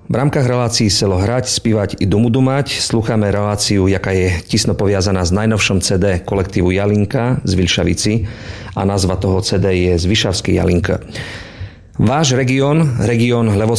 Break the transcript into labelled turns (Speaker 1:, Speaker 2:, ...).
Speaker 1: V rámkach relácií Selo hrať, spívať i domu dumať slúchame reláciu, jaká je tisno poviazaná s najnovšom CD kolektívu Jalinka z Vilšavici a nazva toho CD je Zvyšavský Jalinka. Váš región